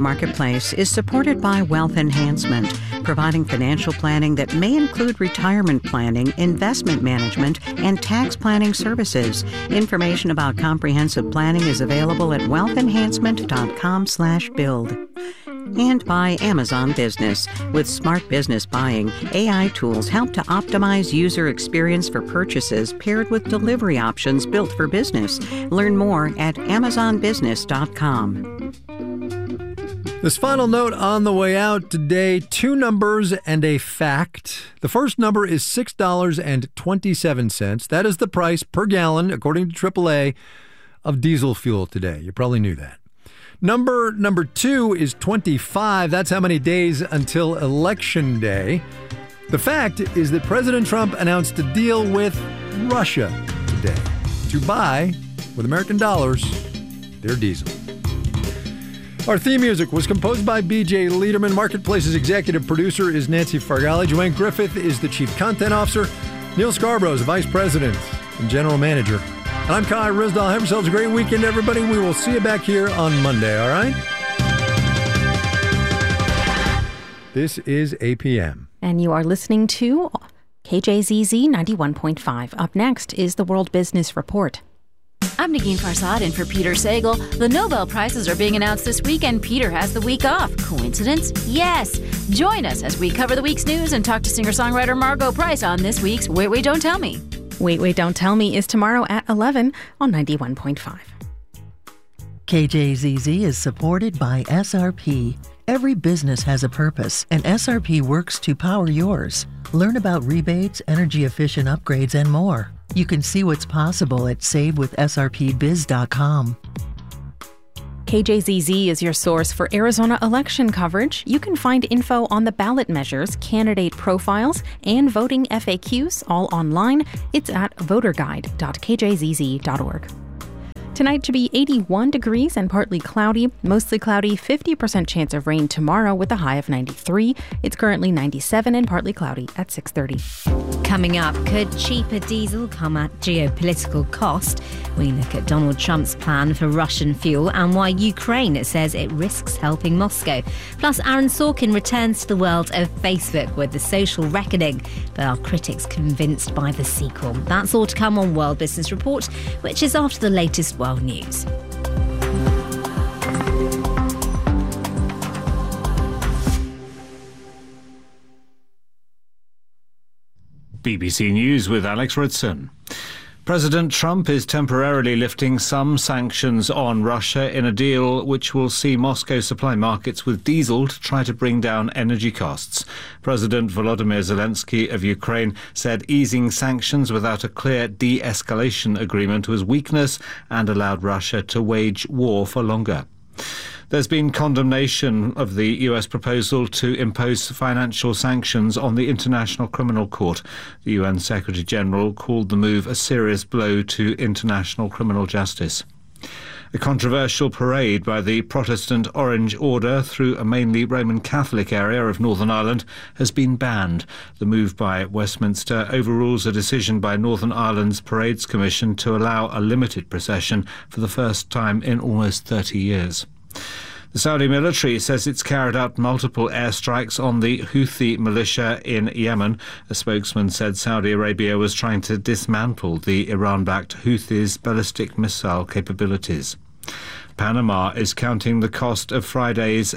Marketplace is supported by Wealth Enhancement, providing financial planning that may include retirement planning, investment management, and tax planning services. Information about comprehensive planning is available at wealthenhancement.com/build. And by Amazon Business. With smart business buying, AI tools help to optimize user experience for purchases paired with delivery options built for business. Learn more at amazonbusiness.com. This final note on the way out today, 2 numbers and a fact. The first number is $6.27. That is the price per gallon, according to AAA, of diesel fuel today. You probably knew that. Number 2 is 25. That's how many days until Election Day. The fact is that President Trump announced a deal with Russia today to buy, with American dollars, their diesel. Our theme music was composed by B.J. Liederman. Marketplace's executive producer is Nancy Fargali. Joanne Griffith is the chief content officer. Neil Scarborough is the vice president and general manager. And I'm Kai Ryssdal. Have yourselves a great weekend, everybody. We will see you back here on Monday, all right? This is APM. And you are listening to KJZZ 91.5. Up next is the World Business Report. I'm Negin Farsad in for Peter Sagal. The Nobel Prizes are being announced this week, and Peter has the week off. Coincidence? Yes. Join us as we cover the week's news and talk to singer-songwriter Margot Price on this week's Wait, Wait, Don't Tell Me. Wait, Wait, Don't Tell Me is tomorrow at 11 on 91.5. KJZZ is supported by SRP. Every business has a purpose, and SRP works to power yours. Learn about rebates, energy-efficient upgrades, and more. You can see what's possible at savewithsrpbiz.com. KJZZ is your source for Arizona election coverage. You can find info on the ballot measures, candidate profiles, and voting FAQs all online. It's at voterguide.kjzz.org. Tonight should be 81 degrees and partly cloudy, mostly cloudy, 50% chance of rain tomorrow with a high of 93. It's currently 97 and partly cloudy at 6:30. Coming up, could cheaper diesel come at geopolitical cost? We look at Donald Trump's plan for Russian fuel and why Ukraine says it risks helping Moscow. Plus, Aaron Sorkin returns to the world of Facebook with The Social Reckoning, but are critics convinced by the sequel? That's all to come on World Business Report, which is after the latest world news. BBC News with Alex Ridson. President Trump is temporarily lifting some sanctions on Russia in a deal which will see Moscow supply markets with diesel to try to bring down energy costs. President Volodymyr Zelensky of Ukraine said easing sanctions without a clear de-escalation agreement was weakness and allowed Russia to wage war for longer. There's been condemnation of the US proposal to impose financial sanctions on the International Criminal Court. The UN Secretary-General called the move a serious blow to international criminal justice. A controversial parade by the Protestant Orange Order through a mainly Roman Catholic area of Northern Ireland has been banned. The move by Westminster overrules a decision by Northern Ireland's Parades Commission to allow a limited procession for the first time in almost 30 years. The Saudi military says it's carried out multiple airstrikes on the Houthi militia in Yemen. A spokesman said Saudi Arabia was trying to dismantle the Iran-backed Houthis' ballistic missile capabilities. Panama is counting the cost of Friday's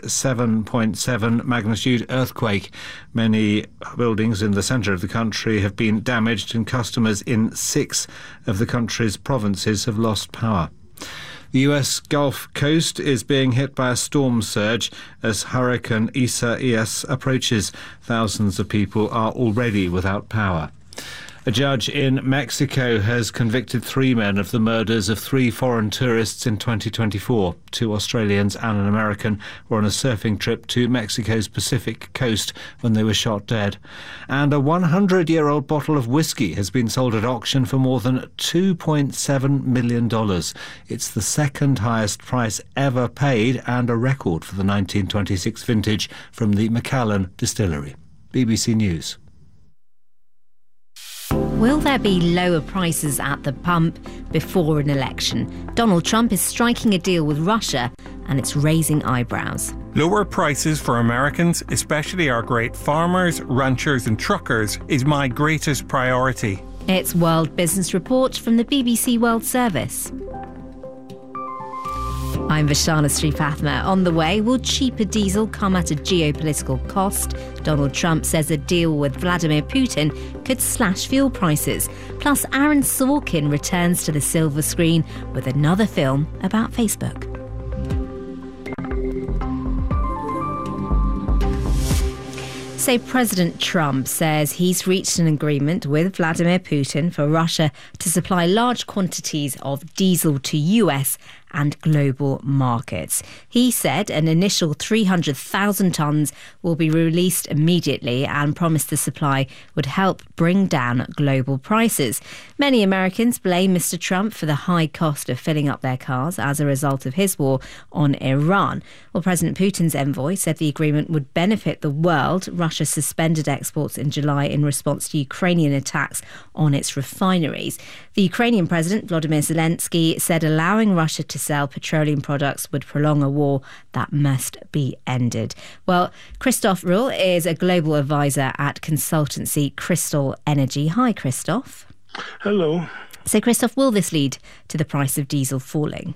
7.7 magnitude earthquake. Many buildings in the centre of the country have been damaged and customers in 6 of the country's provinces have lost power. The US Gulf Coast is being hit by a storm surge as Hurricane Isaias approaches. Thousands of people are already without power. A judge in Mexico has convicted 3 men of the murders of 3 foreign tourists in 2024. 2 Australians and an American were on a surfing trip to Mexico's Pacific coast when they were shot dead. And a 100-year-old bottle of whiskey has been sold at auction for more than $2.7 million. It's the second highest price ever paid and a record for the 1926 vintage from the Macallan Distillery. BBC News. Will there be lower prices at the pump before an election? Donald Trump is striking a deal with Russia and it's raising eyebrows. Lower prices for Americans, especially our great farmers, ranchers and truckers, is my greatest priority. It's World Business Report from the BBC World Service. I'm Vishana Sripathma. On the way, will cheaper diesel come at a geopolitical cost? Donald Trump says a deal with Vladimir Putin could slash fuel prices. Plus, Aaron Sorkin returns to the silver screen with another film about Facebook. So President Trump says he's reached an agreement with Vladimir Putin for Russia to supply large quantities of diesel to US and global markets. He said an initial 300,000 tonnes will be released immediately and promised the supply would help bring down global prices. Many Americans blame Mr. Trump for the high cost of filling up their cars as a result of his war on Iran. Well, President Putin's envoy said the agreement would benefit the world. Russia suspended exports in July in response to Ukrainian attacks on its refineries. The Ukrainian President, Volodymyr Zelensky, said allowing Russia to sell petroleum products would prolong a war that must be ended. Well, Christoph Ruhl is a global advisor at consultancy Crystal Energy. Hi, Christoph. Hello. So, Christoph, will this lead to the price of diesel falling?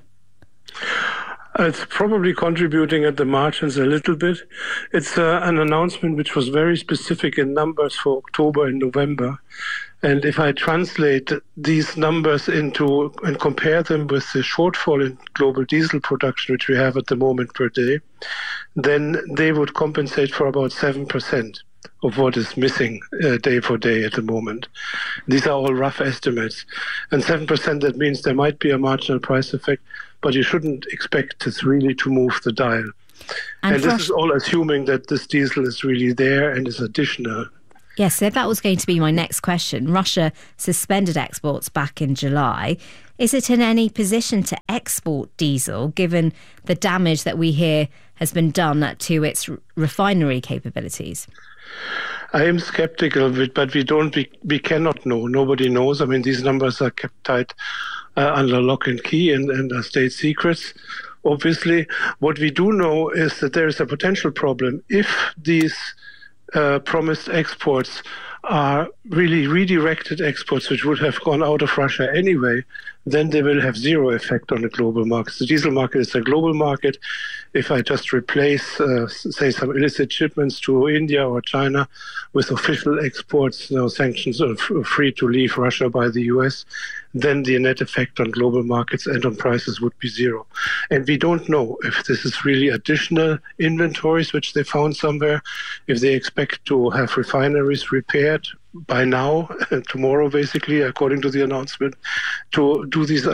It's probably contributing at the margins a little bit. It's an announcement which was very specific in numbers for October and November. And if I translate these numbers into and compare them with the shortfall in global diesel production, which we have at the moment per day, then they would compensate for about 7% of what is missing day for day at the moment. These are all rough estimates. And 7%, that means there might be a marginal price effect, but you shouldn't expect this really to move the dial. And this is all assuming that this diesel is really there and is additional. Yes, so that was going to be my next question. Russia suspended exports back in July. Is it in any position to export diesel, given the damage that we hear has been done to its refinery capabilities? I am skeptical of it, but we cannot know. Nobody knows. I mean, these numbers are kept tight under lock and key and are state secrets. Obviously, what we do know is that there is a potential problem if these promised exports are really redirected exports which would have gone out of Russia anyway, then they will have zero effect on the global markets. The diesel market is a global market. If I just replace, say, some illicit shipments to India or China with official exports, sanctions are free to leave Russia by the US, then the net effect on global markets and on prices would be zero. And we don't know if this is really additional inventories which they found somewhere, if they expect to have refineries repaired by now, tomorrow basically, according to the announcement, to do these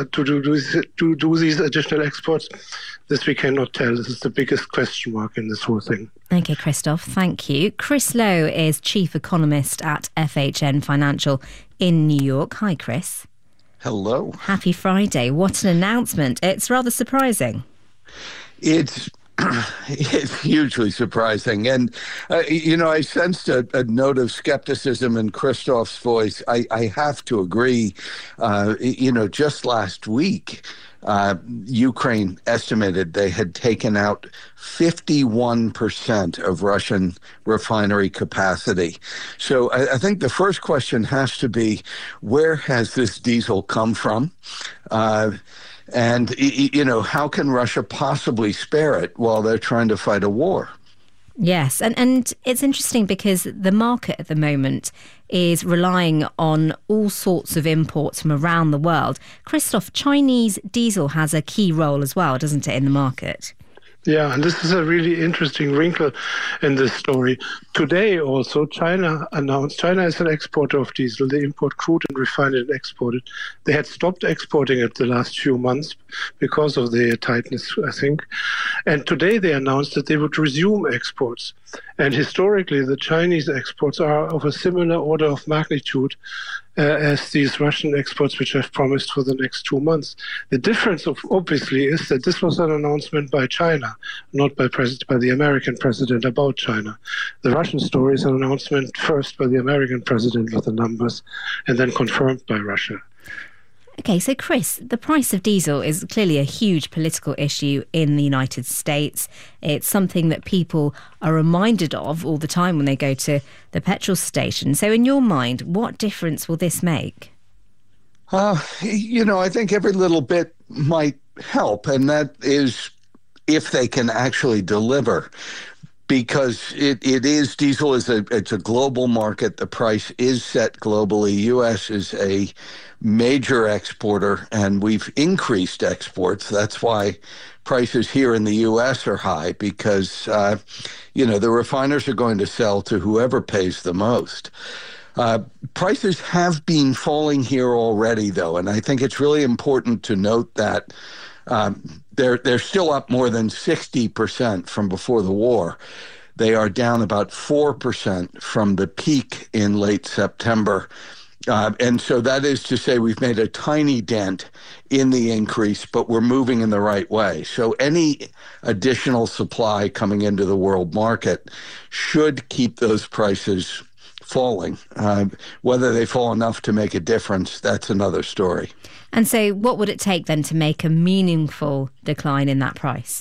additional exports. This we cannot tell. This is the biggest question mark in this whole thing. Okay, Christoph, thank you. Chris Lowe is chief economist at FHN Financial in New York. Hi, Chris. Hello. Happy Friday. What an announcement. It's rather surprising. It's hugely surprising. And, I sensed a note of skepticism in Christoph's voice. I have to agree. Just last week, Ukraine estimated they had taken out 51% of Russian refinery capacity. So I think the first question has to be, where has this diesel come from? And, how can Russia possibly spare it while they're trying to fight a war? Yes, and it's interesting because the market at the moment is relying on all sorts of imports from around the world. Christoph, Chinese diesel has a key role as well, doesn't it, in the market? Yeah, and this is a really interesting wrinkle in this story. Today also, China announced, China is an exporter of diesel. They import crude and refine it and export it. They had stopped exporting it the last few months because of the tightness, I think. And today they announced that they would resume exports. And historically, the Chinese exports are of a similar order of magnitude as these Russian exports, which I've promised for the next 2 months. The difference, obviously, is that this was an announcement by China, not by the American president about China. The Russian story is an announcement first by the American president with the numbers, and then confirmed by Russia. Okay, so Chris, the price of diesel is clearly a huge political issue in the United States. It's something that people are reminded of all the time when they go to the petrol station. So in your mind, what difference will this make? I think every little bit might help, and that is if they can actually deliver. Because diesel is it's a global market. The price is set globally. U.S. is a major exporter, and we've increased exports. That's why prices here in the U.S. are high, because, the refiners are going to sell to whoever pays the most. Prices have been falling here already, though, and I think it's really important to note that they're still up more than 60% from before the war. They are down about 4% from the peak in late September. And so that is to say we've made a tiny dent in the increase, but we're moving in the right way. So any additional supply coming into the world market should keep those prices falling. Whether they fall enough to make a difference, that's another story. And so what would it take then to make a meaningful decline in that price?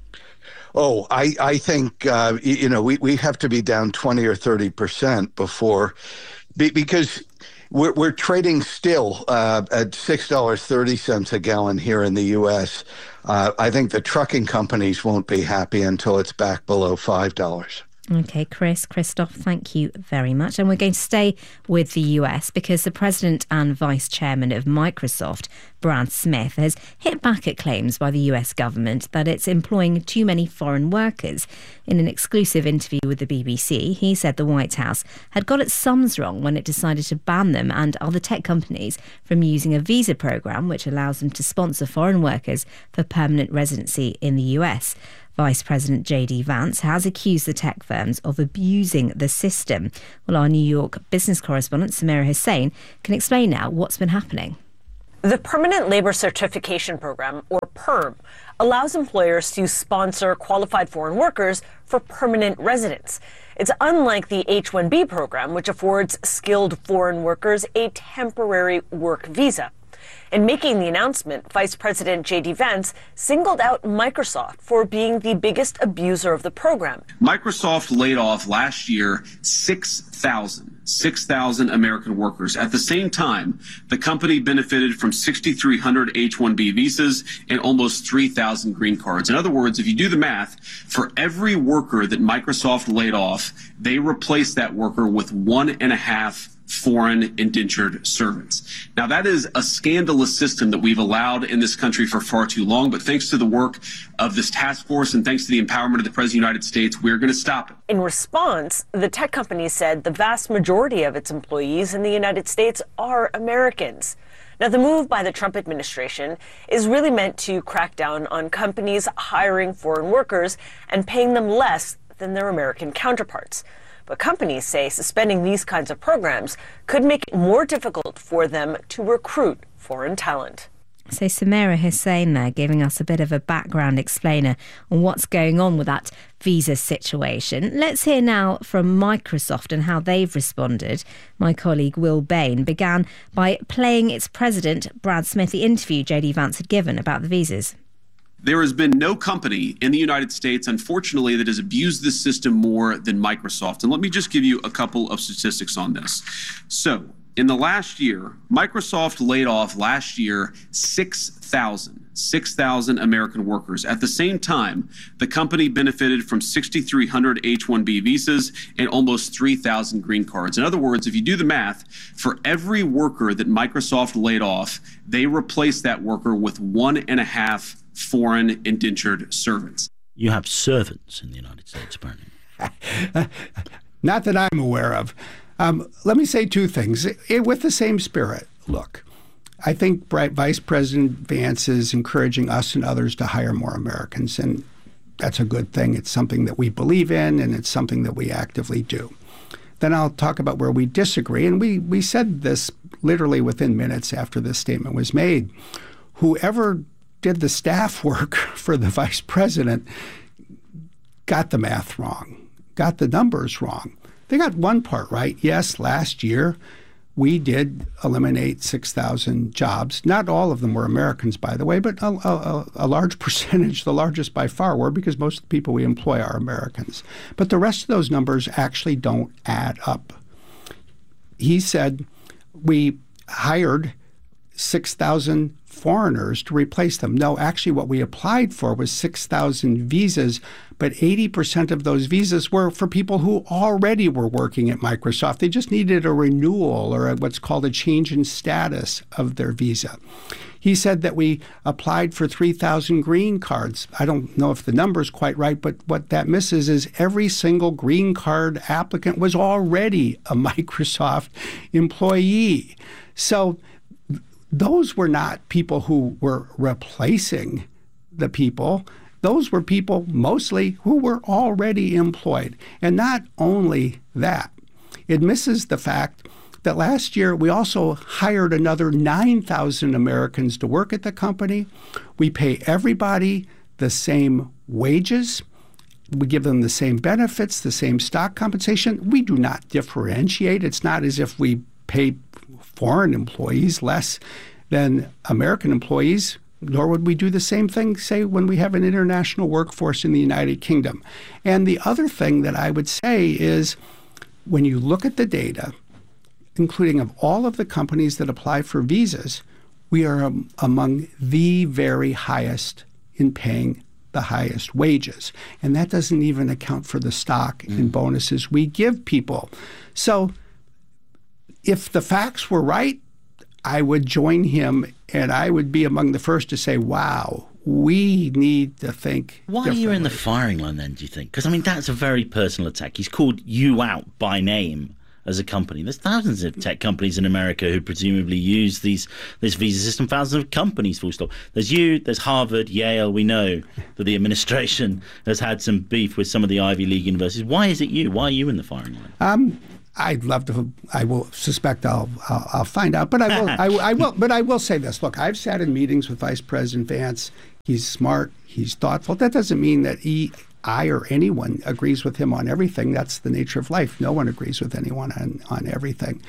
Oh, I think, we have to be down 20 or 30% before, because we're trading still at $6.30 a gallon here in the U.S. I think the trucking companies won't be happy until it's back below $5. Okay, Christoph, thank you very much. And we're going to stay with the US because the president and vice chairman of Microsoft, Brad Smith, has hit back at claims by the US government that it's employing too many foreign workers. In an exclusive interview with the BBC, he said the White House had got its sums wrong when it decided to ban them and other tech companies from using a visa program which allows them to sponsor foreign workers for permanent residency in the US. Vice President J.D. Vance has accused the tech firms of abusing the system. Well, our New York business correspondent, Samira Hussain, can explain now what's been happening. The Permanent Labor Certification Program, or PERM, allows employers to sponsor qualified foreign workers for permanent residence. It's unlike the H-1B program, which affords skilled foreign workers a temporary work visa. In making the announcement, Vice President J.D. Vance singled out Microsoft for being the biggest abuser of the program. Microsoft laid off last year 6,000 American workers. At the same time, the company benefited from 6,300 H-1B visas and almost 3,000 green cards. In other words, if you do the math, for every worker that Microsoft laid off, they replaced that worker with 1.5 foreign indentured servants. Now, that is a scandalous system that we've allowed in this country for far too long, but thanks to the work of this task force and thanks to the empowerment of the President of the United States, we're going to stop it. In response, the tech company said the vast majority of its employees in the United States are Americans. Now, the move by the Trump administration is really meant to crack down on companies hiring foreign workers and paying them less than their American counterparts. But companies say suspending these kinds of programs could make it more difficult for them to recruit foreign talent. So Samira Hussain there giving us a bit of a background explainer on what's going on with that visa situation. Let's hear now from Microsoft and how they've responded. My colleague Will Bain began by playing its president, Brad Smith, the interview J.D. Vance had given about the visas. There has been no company in the United States, unfortunately, that has abused this system more than Microsoft. And let me just give you a couple of statistics on this. So, in the last year, Microsoft laid off last year 6,000 American workers. At the same time, the company benefited from 6,300 H-1B visas and almost 3,000 green cards. In other words, if you do the math, for every worker that Microsoft laid off, they replaced that worker with 1.5 foreign indentured servants. You have servants in the United States, apparently. Not that I'm aware of. Let me say two things with the same spirit. Look, I think Vice President Vance is encouraging us and others to hire more Americans, and that's a good thing. It's something that we believe in, and it's something that we actively do. Then I'll talk about where we disagree, and we said this literally within minutes after this statement was made. Whoever did the staff work for the vice president got the math wrong, got the numbers wrong. They got one part right. Yes, last year, we did eliminate 6,000 jobs. Not all of them were Americans, by the way, but a large percentage, the largest by far, were, because most of the people we employ are Americans. But the rest of those numbers actually don't add up. He said we hired 6,000 foreigners to replace them. No, actually what we applied for was 6,000 visas, but 80% of those visas were for people who already were working at Microsoft. They just needed a renewal or what's called a change in status of their visa. He said that we applied for 3,000 green cards. I don't know if the number's quite right, but what that misses is every single green card applicant was already a Microsoft employee. So those were not people who were replacing the people. Those were people mostly who were already employed. And not only that, it misses the fact that last year we also hired another 9,000 Americans to work at the company. We pay everybody the same wages. We give them the same benefits, the same stock compensation. We do not differentiate. It's not as if we pay foreign employees less than American employees, nor would we do the same thing, say, when we have an international workforce in the United Kingdom. And the other thing that I would say is when you look at the data, including of all of the companies that apply for visas, we are among the very highest in paying the highest wages. And that doesn't even account for the stock and bonuses we give people. So if the facts were right, I would join him, and I would be among the first to say, wow, we need to think Why are you in the firing line then, do you think? Because, I mean, that's a very personal attack. He's called you out by name as a company. There's thousands of tech companies in America who presumably use this visa system, thousands of companies, full stop. There's you, there's Harvard, Yale. We know that the administration has had some beef with some of the Ivy League universities. Why is it you? Why are you in the firing line? I'd love to. I will suspect I'll find out. But I will. But I will say this. Look, I've sat in meetings with Vice President Vance. He's smart. He's thoughtful. That doesn't mean that I or anyone agrees with him on everything. That's the nature of life. No one agrees with anyone on everything.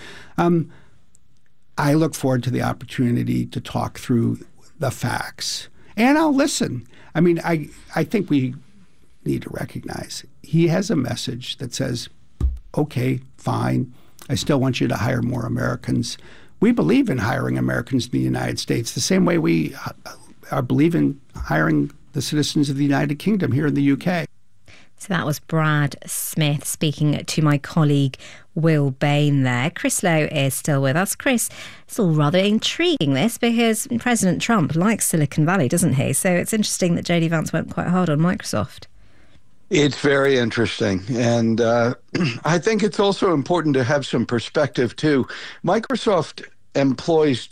I look forward to the opportunity to talk through the facts, and I'll listen. I mean, I think we need to recognize he has a message that says, okay, fine, I still want you to hire more Americans. We believe in hiring Americans in the United States the same way we believe in hiring the citizens of the United Kingdom here in the UK. So that was Brad Smith speaking to my colleague Will Bain there. Chris Lowe is still with us. Chris, it's all rather intriguing this, because President Trump likes Silicon Valley, doesn't he? So it's interesting that J.D. Vance went quite hard on Microsoft. It's very interesting. And I think it's also important to have some perspective, too. Microsoft employs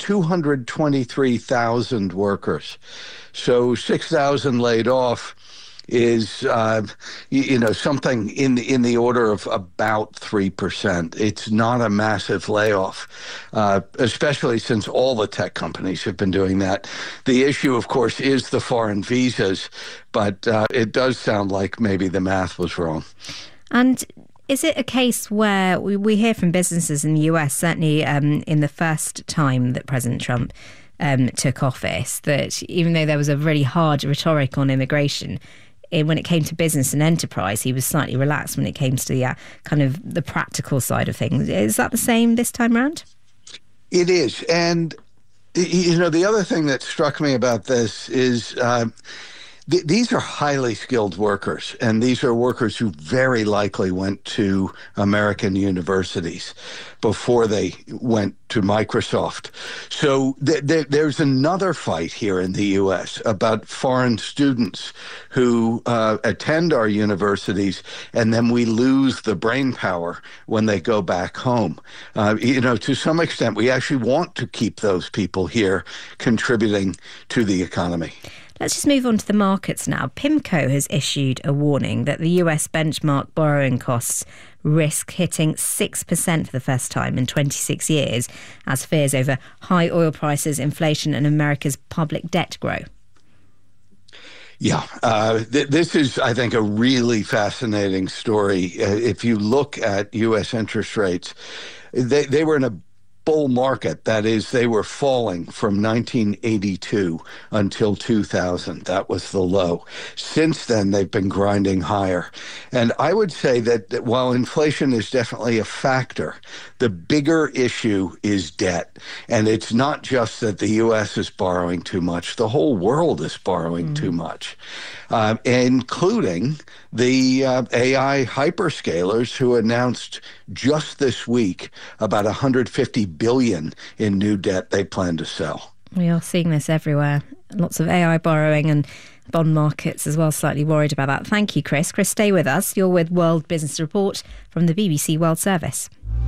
223,000 workers. So 6,000 laid off is, something in the order of about 3%. It's not a massive layoff, especially since all the tech companies have been doing that. The issue, of course, is the foreign visas, but it does sound like maybe the math was wrong. And is it a case where we hear from businesses in the US, certainly in the first time that President Trump took office, that even though there was a really hard rhetoric on immigration, when it came to business and enterprise, he was slightly relaxed when it came to the kind of the practical side of things. Is that the same this time around? It is. And, the other thing that struck me about this is these are highly skilled workers, and these are workers who very likely went to American universities before they went to Microsoft. So there's another fight here in the U.S. about foreign students who attend our universities, and then we lose the brain power when they go back home. To some extent, we actually want to keep those people here contributing to the economy. Let's just move on to the markets now. PIMCO has issued a warning that the US benchmark borrowing costs risk hitting 6% for the first time in 26 years as fears over high oil prices, inflation and America's public debt grow. Yeah, this is, I think, a really fascinating story. If you look at U.S. interest rates, they were in a bull market. That is, they were falling from 1982 until 2000. That was the low. Since then, they've been grinding higher. And I would say that while inflation is definitely a factor, the bigger issue is debt. And it's not just that the U.S. is borrowing too much. The whole world is borrowing too much, including the AI hyperscalers who announced just this week about $150 billion in new debt they plan to sell. We are seeing this everywhere. Lots of AI borrowing and bond markets as well, slightly worried about that. Thank you, Chris. Chris, stay with us. You're with World Business Report from the BBC World Service.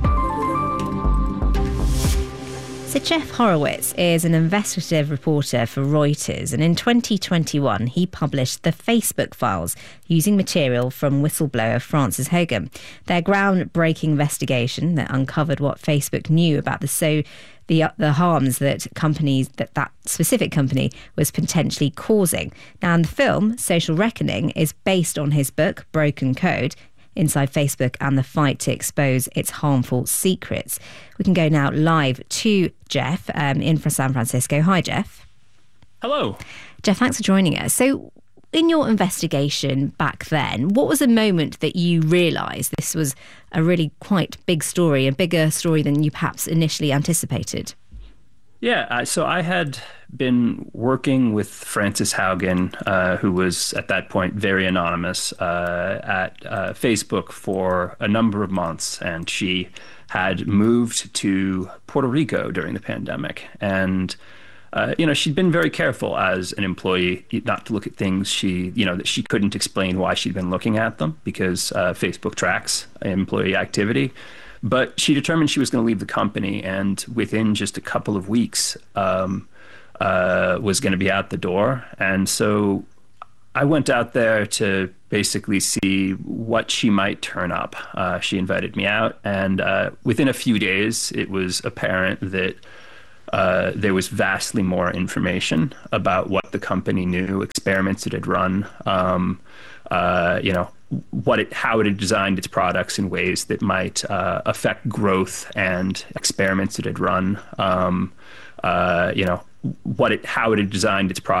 So Jeff Horowitz is an investigative reporter for Reuters, and in 2021 he published the Facebook Files using material from whistleblower Frances Haugen. Their groundbreaking investigation that uncovered what Facebook knew about the harms that that specific company was potentially causing. Now, in the film, Social Reckoning is based on his book, Broken Code, Inside Facebook and the Fight to Expose Its Harmful Secrets. We can go now live to Jeff in San Francisco. Hi, Jeff. Hello. Jeff, thanks for joining us. So in your investigation back then, what was the moment that you realised this was a really quite big story, a bigger story than you perhaps initially anticipated? Yeah, so I had been working with Frances Haugen, who was at that point very anonymous at Facebook for a number of months, and she had moved to Puerto Rico during the pandemic. And she'd been very careful as an employee not to look at things that she couldn't explain why she'd been looking at them, because Facebook tracks employee activity. But she determined she was going to leave the company, and within just a couple of weeks was going to be out the door. And so I went out there to basically see what she might turn up. She invited me out, and within a few days, it was apparent that there was vastly more information about what the company knew, experiments it had run, how it had designed its products in ways that might affect growth, and experiments it had run, how it had designed its products